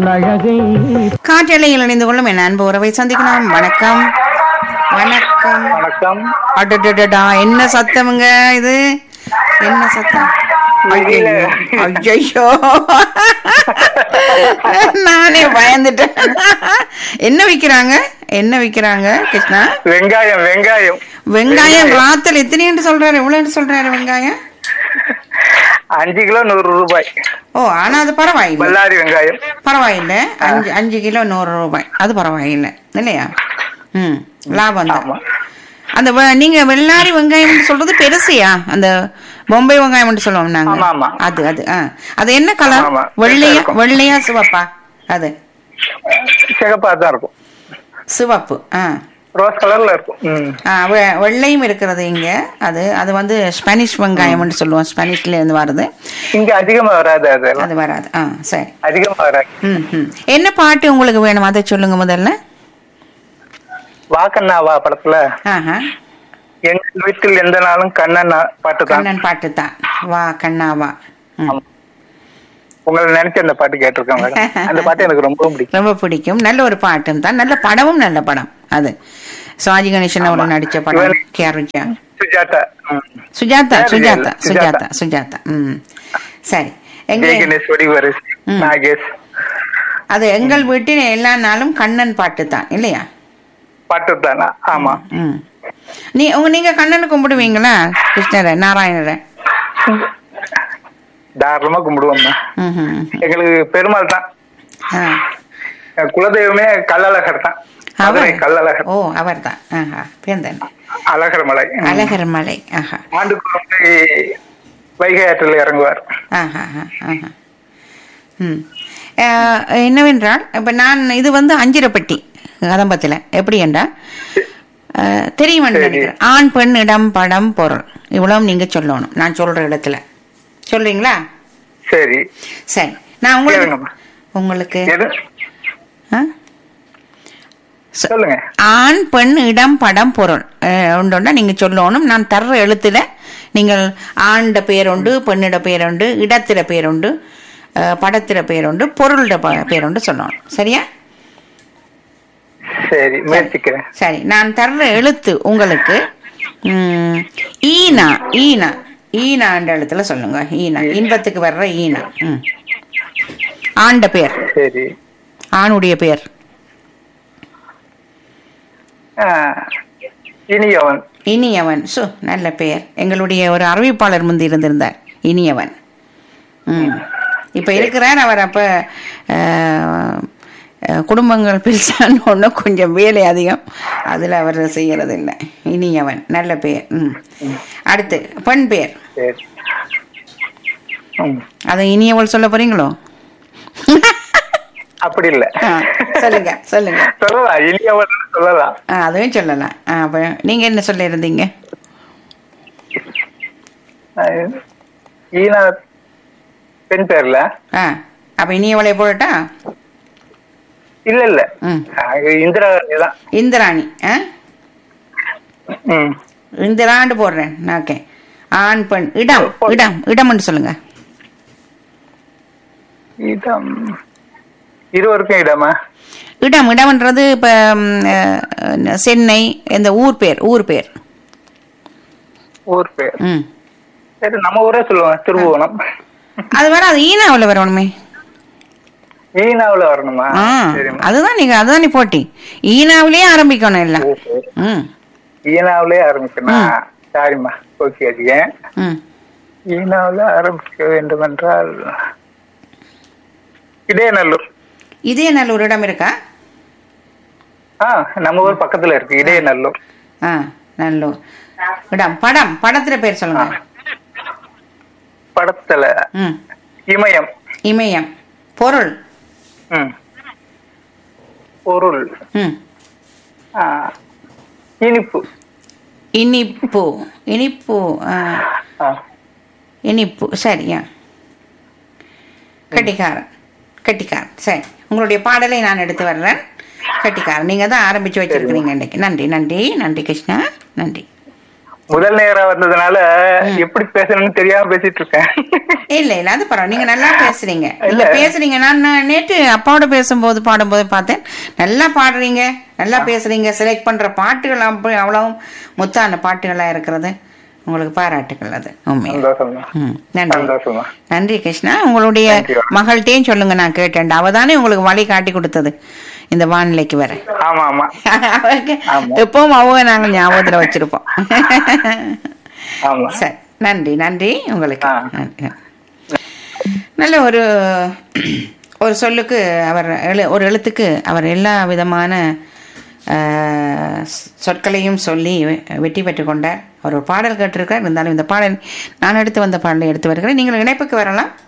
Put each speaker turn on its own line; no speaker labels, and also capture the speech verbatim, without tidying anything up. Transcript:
உன் அழகை
காற்றலையில் இணைந்து கொள்ளும் என் அன்பு உறவை சந்திக்கலாம். வணக்கம் வணக்கம்.
வணக்கம்.
அடடடடா, என்ன சத்தமுங்க இது? என்ன சத்தம்? ஐயோ, நானே பயந்துட்டேன். என்ன விக்கிறாங்க? என்ன விக்கிறாங்க கிருஷ்ணா?
வெங்காயம். வெங்காயம்
வெங்காயம் ராத்தல் எத்தனைன்னு சொல்றாரு? எவ்வளவு சொல்றாரு வெங்காயம்?
அஞ்சு கிலோ நூறு ரூபாய்.
ஓ, ஆனா அது பரவாயில்லை.
பல்லாரி வெங்காயம்
பரவாயில்லை. அஞ்சு அஞ்சு கிலோ நூறு ரூபாய், அது பரவாயில்லை இல்லையா? ம், லாபம் தான். அந்த வ- நீங்க வெள்ளாரி வெங்காயம் சொல்றது பெருசையா? அந்த பொம்பை வெங்காயம் சொல்லுவோம் நாங்க.
ஆமா, ஆமா.
அது அது ஆ. அது என்ன கலர்?
ஆமா,
வெள்ளையா
இருக்கும்.
வெள்ளையா சிவப்பா? அது
சிகப்பா தான் இருக்கும்.
சிவப்பு. ஆ
ரோஸ் கலர்ல இருக்கும். ம்.
ஆ, வெ- வெள்ளையும் இருக்கிறது இங்க. அது அது வந்து ஸ்பானிஷ் வெங்காயம்னு சொல்லுவோம். ஸ்பானிஷ்ல இருந்து வருது.
இங்க அதிகமா வராது. அது
அது வராது. ஆ, சரி.
அதிகமா வராது.
ம் ம். என்ன பாட்டு உங்களுக்கு வேணும்? அதை சொல்லுங்க முதல்ல.
வாக்கண்ணா வா படத்துல
ஆஹா,
எங்க வீட்டில் எந்த நாளும் கண்ணன் பாட்டு தான்.
கண்ணன் பாட்டு தான். வா கண்ணா வா. ம்.
உங்களை நினைச்சு அந்த பாட்டு கேட்டிருக்கேன் மேடம். அந்த பாட்டு எனக்கு ரொம்ப பிடிக்கும்.
ரொம்ப பிடிக்கும். நல்ல ஒரு பாட்டும் தான். நல்ல படமும் நல்ல படம் அது. சிவாஜி கணேசன் அவர்கள் நடிச்ச படம்.
இவன்
கே ஆர் விஜயா.
சுஜாதா. ம்.
சுஜாதா
வேற
சுஜாதா
இல்ல,
சுஜாதா சுஜாதா. ம், சரி. எங்க
ஜெய கணேஷ், வடிவரஸ்,
ம்.
நாகேஷ்.
அது எங்கள் வீட்டில் எல்லா நாளும் கண்ணன் பாட்டு தான் இல்லையா?
பாட்டு தானா? ஆமா.
ம். நீ உங்க நீங்க கண்ணனை கும்பிடுவீங்களா கிருஷ்ணரை, நாராயணரை?
தாராளமா கும்பிடுவோம்.
ம் ம்.
எங்களுக்கு பெருமாள் தான்.
ஆ,
குலதெய்வமே கள்ளழகர் தான்.
அவர்.
மதுரை கள்ளழகர்.
ஓ, அவர் தான். ஆஹா, பேந்தன்.
அழகர் மலை. ம்.
அழகர் மலை. ஆஹா.
ஆண்டுக்கு ஒரு முறை வைகை ஆற்றில் இறங்குவார்.
ஆஹா, ஆஹா, ஆஹா. ம். அஹ், என்னவென்றால் இப்ப நான் இது வந்து அஞ்சிரப்பட்டி கதம்பத்தில் எப்படி என்றால் அஹ், தெரியும்
சரி.
நினைக்கிறேன். ஆண் பெண் இடம் படம் பொருள் இவ்வளவு நீங்க சொல்லணும். நான் சொல்ற இடத்துல சொல்றீங்களா?
சரி.
சரி, நான் உங்களுக்கு
கேளுங்கம்மா.
உங்களுக்கு
எது?
ஆ?
சொல்லுங்க.
ஆண் பெண் இடம் படம் பொருள் அஹ், உண்டுன்னா நீங்க சொல்லணும். நான் தர்ற எழுத்துல நீங்கள் ஆண்ட பேருண்டு, பெண்ணிட பேருண்டு, இடத்தில பேருண்டு, அஹ், படத்தில பேருண்டு, பொருளிட ப- பேருண்டு சொல்லணும். சரியா?
சரி, முயற்சிக்கிறேன்.
சரி, நான் தர்ற எழுத்து உங்களுக்கு ம், ஈனா. ஈனா ஈனான்ற எழுத்துல சொல்லுங்க. ஈனா, இன்பத்துக்கு வர்ற ஈனா. ம். ஆண்ட பேர்,
சரி.
ஆணுடைய பேர்.
ஆ, இனியவன்.
இனியவன். சு, நல்ல பெயர். எங்களுடைய ஒரு அறிவிப்பாளர் முந்தி இருந்திருந்தார், இனியவன். ம். இப்ப இருக்கிறார் அவர். அப்ப அஹ், அஹ், குடும்பங்கள் பெருசான ஒண்ணு கொஞ்சம் வேலை அதிகம், அதுல அவர் செய்யறது இல்லை. இனியவன், நல்ல பெயர். ம். அடுத்து பெண் பெயர்.
சரி. ம்.
அது இனியவள் சொல்ல போறீங்களோ?
அப்படி இல்ல.
ஆ, சொல்லுங்க சொல்லுங்க.
சொல்லலாம், இனியவன் சொல்லலாம்.
ஆ, அதுவும் சொல்லலாம். ஆ, அப்ப நீங்க என்ன சொல்ல இருந்தீங்க?
ஆ, ஈனா பெண் பேர்ல.
ஆ, அப்ப இனியவளை போடட்டா?
இல்ல இல்ல.
ம்.
ஆ, இந்திரா காந்தி தான்.
இந்திராணி. ஆ,
ம்.
இந்திராண்டு போடுறேன். ஓகே. ஆண் பெண் இடம். இடம் இடம்னு சொல்லுங்க.
இடம் இருவருக்கும் இடமா?
இடம் இடம்ன்றது இப்ப ம், அஹ், சென்னை, இந்த ஊர் பேர். ஊர் பேர்.
ஊர் பேர்.
ம்.
சரி, நம்ம ஊரே சொல்லுவோம், திருபுவனம்.
அது வேற, அது ஈனாவில் வரணுமே.
ஈனாவுல வரணுமா?
ஆ,
சரிம்மா.
அதுதான் நீங்க அதுதான் நீ போட்டி. ஈனாவிலேயே ஆரம்பிக்கணும் எல்லாம்.
ஓஹோ.
ம்
ஈனாவிலே ஆரம்பிக்கணும்.
ம்.
சாரிம்மா, ஓகே. அதிகம்
ம்.
ஈனாவில ஆரம்பிக்க வேண்டும் என்றால் இடையநல்லூர்.
இதே நல்ல ஒரு இடம் இருக்கா?
ஆ, நம்ம ஊர் பக்கத்துல இருக்கு, இடையநல்லூர்.
ஆ, நல்லூர். இடம். படம் படத்துல பேர் சொல்லுங்க.
படத்துல
ம்.
இமயம்.
இமயம். பொருள்.
ம். பொருள்.
ம்.
ஆ, இனிப்பு.
இனிப்பு. இனிப்பு. ஆ,
ஆ,
இனிப்பு. சரியா? கட்டிக்காரன். கட்டிக்காரன். சரி, உங்களுடைய பாடலை நான் எடுத்து வர்றேன். கட்டிக்காரன் நீங்க தான் ஆரம்பிச்சு வச்சிருக்கிறீங்க இன்னைக்கு. நன்றி நன்றி நன்றி கிருஷ்ணா, நன்றி.
முதல் நேரம் வந்ததுனால எப்படி பேசணும்னு தெரியாம பேசிட்டு இருக்கேன்.
இல்ல இல்ல அது பரவாயில்ல, நீங்க நல்லா பேசுறீங்க. நீங்க பேசுறீங்க. நான் நான் நேற்று அப்பாவோட பேசும்போது பாடும்போது பார்த்தேன், நல்லா பாடுறீங்க, நல்லா பேசுறீங்க. செலக்ட் பண்ற பாட்டுகள் அப்படி அவ்வளவும் முத்தான பாட்டுகளா இருக்கிறது. உங்களுக்கு பாராட்டுகள். அது உண்மையா.
சந்தோஷமா.
ம், நன்றி
சந்தோஷமா.
நன்றி கிருஷ்ணா. உங்களுடைய மகள்கிட்டையும் சொல்லுங்க, நான் கேட்டேன். அவ தானே உங்களுக்கு வழி காட்டி கொடுத்தது இந்த வானிலைக்கு வர.
ஆமா ஆமா.
அவருக்கு
ஆமா.
எப்பவும் அவங்க நாங்க ஞாபகத்துல வச்சிருப்போம்.
ஆமா.
சரி, நன்றி நன்றி உங்களுக்கு.
ஆ.
நன்றி. நல்ல ஒரு ஒரு சொல்லுக்கு அவர் எழு ஒரு எழுத்துக்கு அவர் எல்லா விதமான ஆஹ், சொற்களையும் சொல்லி வெ- வெற்றி பெற்று கொண்டார். அவர் ஒரு பாடல் கேட்டிருக்கார். இருந்தாலும் இந்த பாடல் நான் எடுத்து வந்த பாடலை எடுத்து வருகிறேன். நீங்கள் இணைப்புக்கு வரலாம்.